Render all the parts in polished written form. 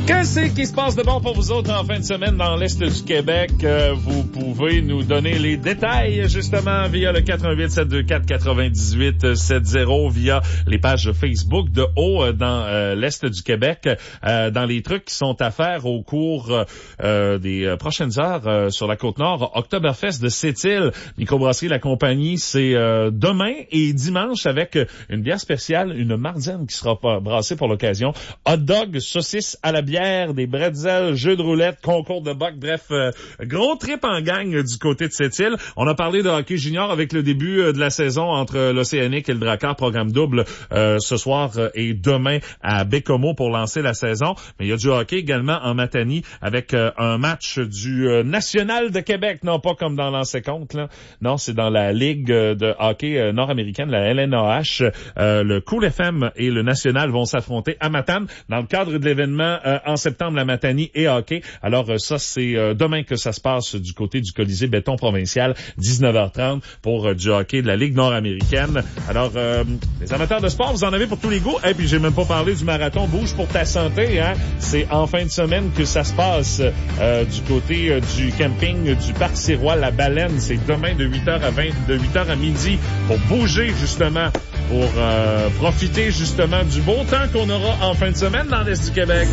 Qu'est-ce qui se passe de bon pour vous autres en fin de semaine dans l'Est du Québec? Vous pouvez nous donner les détails, justement, via le 418-724-9870, via les pages Facebook de Haut dans l'Est du Québec, dans les trucs qui sont à faire au cours des prochaines heures sur la Côte-Nord. Oktoberfest de Sept-Îles, microbrasserie La Compagnie, c'est demain et dimanche avec une bière spéciale, une mardienne qui sera brassée pour l'occasion. Hot dog, saucisses à la bière, des bretzels, jeux de roulette, concours de boc, bref, gros trip en gang du côté de Sept-Îles. On a parlé de hockey junior avec le début de la saison entre l'Océanique et le Drakkar, programme double ce soir et demain à Bécomo pour lancer la saison. Mais il y a du hockey également en Matanie avec un match du National de Québec, non pas comme dans l'ancien compte, là. Non, c'est dans la Ligue de hockey nord-américaine, la LNAH. Le Cool FM et le National vont s'affronter à Matane dans le cadre de l'événement en septembre, la Matanie et hockey. Alors ça, c'est demain que ça se passe du côté du Colisée Béton Provincial, 19h30 pour du hockey de la Ligue nord-américaine. Alors, les amateurs de sport, vous en avez pour tous les goûts. Et puis, j'ai même pas parlé du marathon Bouge pour ta santé, hein. C'est en fin de semaine que ça se passe du côté du camping du Parc Sirois, la Baleine. C'est demain de 8h à midi pour bouger, justement, pour profiter, justement, du beau temps qu'on aura en fin de semaine dans l'Est du Québec.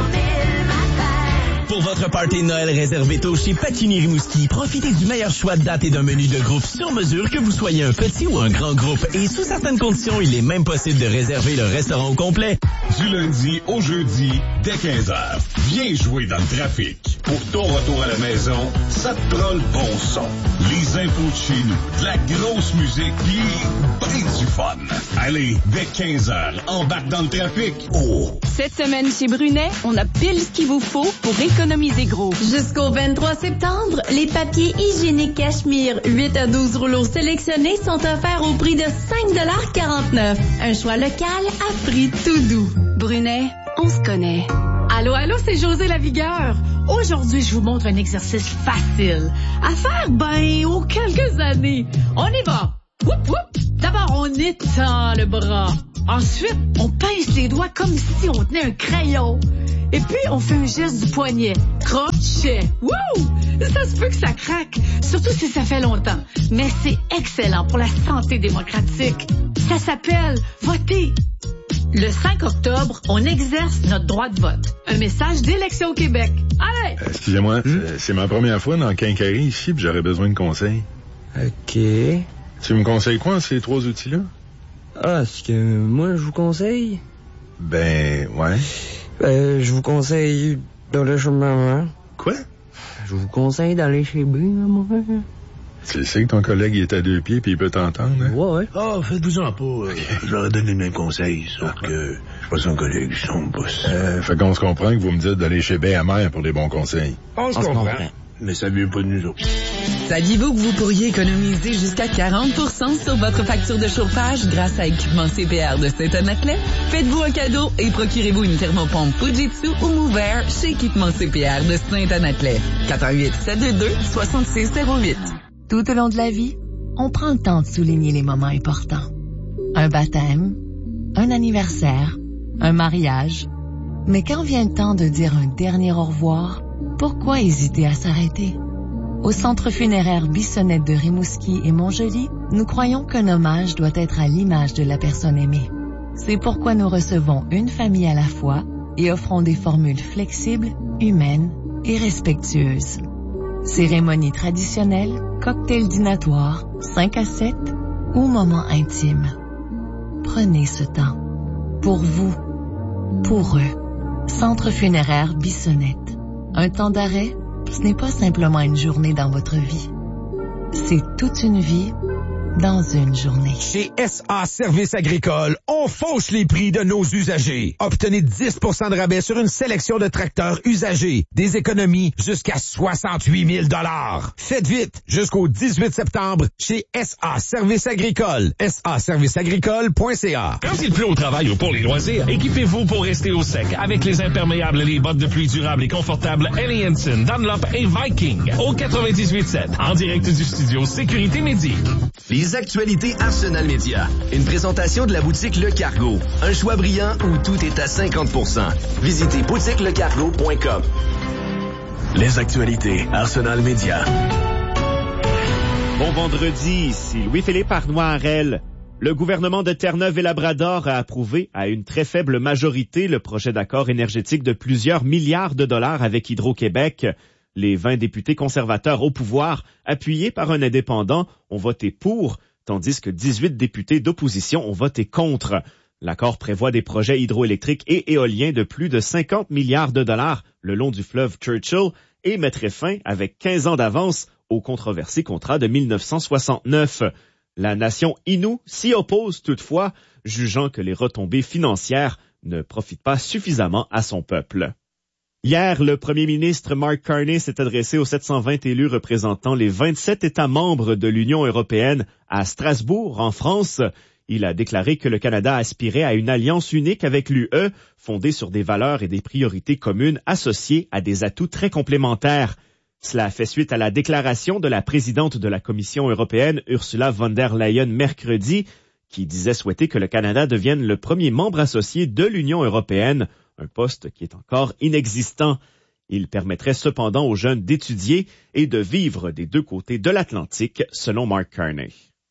Pour votre party de Noël réservé tôt chez Patini Rimouski, profitez du meilleur choix de date et d'un menu de groupe sur mesure, que vous soyez un petit ou un grand groupe. Et sous certaines conditions, il est même possible de réserver le restaurant au complet. Du lundi au jeudi, dès 15h. Viens jouer dans le trafic. Pour ton retour à la maison, ça te prend le bon son. Les infos de chez nous, de la grosse musique, pis ben du fun. Allez, dès 15h, embarque dans le trafic. Oh! Cette semaine chez Brunet, on a pile ce qu'il vous faut pour économiser gros. Jusqu'au 23 septembre, les papiers hygiéniques Cachemire 8 à 12 rouleaux sélectionnés sont offerts au prix de 5,49 $. Un choix local à prix tout doux. Brunet, on se connaît. Allô, c'est José Lavigueur. Aujourd'hui, je vous montre un exercice facile à faire, aux quelques années. On y va. Whoop, whoop. D'abord, on étend le bras. Ensuite, on pince les doigts comme si on tenait un crayon. Et puis, on fait un geste du poignet. Crochet. Wouh! Ça se peut que ça craque, surtout si ça fait longtemps. Mais c'est excellent pour la santé démocratique. Ça s'appelle voter. Le 5 octobre, on exerce notre droit de vote. Un message d'Élection Québec. Allez! Excusez-moi, c'est ma première fois dans le Quincaillerie ici, puis j'aurais besoin de conseils. OK. Tu me conseilles quoi, ces trois outils-là? Ah, ce que moi, je vous conseille? Ben, ouais. Je vous conseille d'aller chez maman. Quoi? Je vous conseille d'aller chez B, moi. Tu sais que ton collègue il est à 2 pieds puis il peut t'entendre, hein? Ouais. Ah, faites-vous-en pas. Je leur donne les mêmes conseils, sauf que je suis pas son collègue, je suis son boss. Fait qu'on se comprend que vous me dites d'aller chez B à mère pour des bons conseils. On se comprend. Mais ça vient pas de nous autres. Saviez-vous que vous pourriez économiser jusqu'à 40% sur votre facture de chauffage grâce à Équipement CPR de Saint-Anaclet? Faites-vous un cadeau et procurez-vous une thermopompe Fujitsu ou Mover chez Équipement CPR de Saint-Anaclet. 418-722-6608. Tout au long de la vie, on prend le temps de souligner les moments importants. Un baptême, un anniversaire, un mariage. Mais quand vient le temps de dire un dernier au revoir, pourquoi hésiter à s'arrêter? Au Centre funéraire Bissonnette de Rimouski et Montjoly, nous croyons qu'un hommage doit être à l'image de la personne aimée. C'est pourquoi nous recevons une famille à la fois et offrons des formules flexibles, humaines et respectueuses. Cérémonie traditionnelle, cocktail dînatoire, 5 à 7 ou moment intime. Prenez ce temps. Pour vous. Pour eux. Centre funéraire Bissonnette. Un temps d'arrêt, ce n'est pas simplement une journée dans votre vie. C'est toute une vie dans une journée. Chez SA Services Agricoles, on fauche les prix de nos usagers. Obtenez 10% de rabais sur une sélection de tracteurs usagés. Des économies jusqu'à 68 000 $. Faites vite, jusqu'au 18 septembre, chez SA Services Agricoles. saservicesagricole.ca. Quand il pleut au travail ou pour les loisirs, équipez-vous pour rester au sec avec les imperméables et les bottes de pluie durables et confortables Helly Hansen, Dunlop et Viking. Au 98.7, en direct du studio Sécurité Midi. Les actualités Arsenal Média. Une présentation de la boutique Le Cargo. Un choix brillant où tout est à 50%. Visitez boutiquelecargo.com. Les actualités Arsenal Média. Bon vendredi, ici Louis-Philippe Arnois-Harel. Le gouvernement de Terre-Neuve et Labrador a approuvé à une très faible majorité le projet d'accord énergétique de plusieurs milliards de dollars avec Hydro-Québec. Les 20 députés conservateurs au pouvoir, appuyés par un indépendant, ont voté pour, tandis que 18 députés d'opposition ont voté contre. L'accord prévoit des projets hydroélectriques et éoliens de plus de 50 milliards de dollars le long du fleuve Churchill et mettrait fin, avec 15 ans d'avance, au controversé contrat de 1969. La nation Innu s'y oppose toutefois, jugeant que les retombées financières ne profitent pas suffisamment à son peuple. Hier, le premier ministre Mark Carney s'est adressé aux 720 élus représentant les 27 États membres de l'Union européenne à Strasbourg, en France. Il a déclaré que le Canada aspirait à une alliance unique avec l'UE, fondée sur des valeurs et des priorités communes associées à des atouts très complémentaires. Cela fait suite à la déclaration de la présidente de la Commission européenne, Ursula von der Leyen, mercredi, qui disait souhaiter que le Canada devienne le premier membre associé de l'Union européenne, un poste qui est encore inexistant. Il permettrait cependant aux jeunes d'étudier et de vivre des deux côtés de l'Atlantique, selon Mark Carney.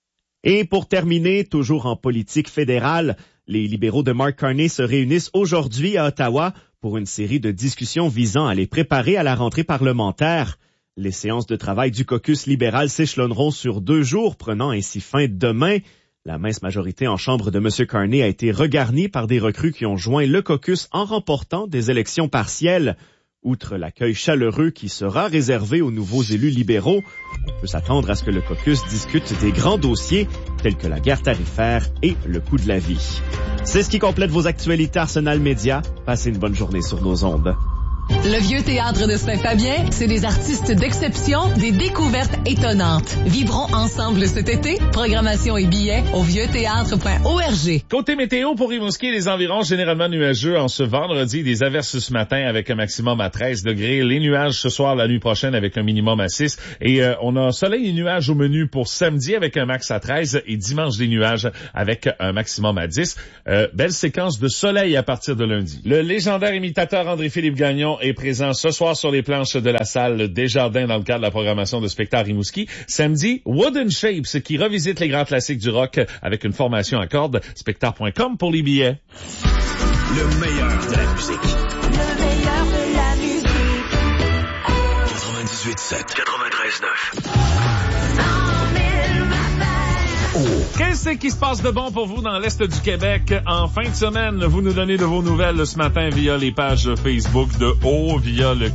Et pour terminer, toujours en politique fédérale, les libéraux de Mark Carney se réunissent aujourd'hui à Ottawa pour une série de discussions visant à les préparer à la rentrée parlementaire. Les séances de travail du caucus libéral s'échelonneront sur 2 jours, prenant ainsi fin demain. La mince majorité en chambre de M. Carney a été regarnie par des recrues qui ont joint le caucus en remportant des élections partielles. Outre l'accueil chaleureux qui sera réservé aux nouveaux élus libéraux, on peut s'attendre à ce que le caucus discute des grands dossiers tels que la guerre tarifaire et le coût de la vie. C'est ce qui complète vos actualités Arsenal Média. Passez une bonne journée sur nos ondes. Le Vieux Théâtre de Saint-Fabien, c'est des artistes d'exception, des découvertes étonnantes. Vivrons ensemble cet été. Programmation et billets au vieuxthéâtre.org. Côté météo pour Rimouski et les environs, généralement nuageux en ce vendredi. Des averses ce matin avec un maximum à 13 degrés. Les nuages ce soir, la nuit prochaine avec un minimum à 6. Et on a soleil et nuages au menu pour samedi avec un max à 13 et dimanche des nuages avec un maximum à 10. Belle séquence de soleil à partir de lundi. Le légendaire imitateur André-Philippe Gagnon est présent ce soir sur les planches de la salle Desjardins dans le cadre de la programmation de spectacle Rimouski. Samedi, Wooden Shapes qui revisite les grands classiques du rock avec une formation à cordes. Spectacle.com pour les billets. Le meilleur de la musique. Le meilleur de la musique. 98.7. 93.9. Qu'est-ce qui se passe de bon pour vous dans l'Est du Québec en fin de semaine? Vous nous donnez de vos nouvelles ce matin via les pages Facebook de O, via le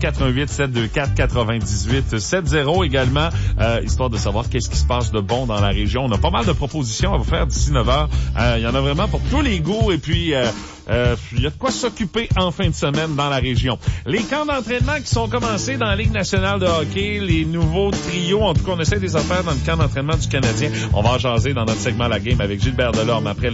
418-724-9870 également, histoire de savoir qu'est-ce qui se passe de bon dans la région. On a pas mal de propositions à vous faire d'ici 9h. Il y en a vraiment pour tous les goûts et puis... il y a de quoi s'occuper en fin de semaine dans la région. Les camps d'entraînement qui sont commencés dans la Ligue nationale de hockey, les nouveaux trios, en tout cas on essaie des affaires dans le camp d'entraînement du Canadien. On va en jaser dans notre segment La Game avec Gilbert Delorme après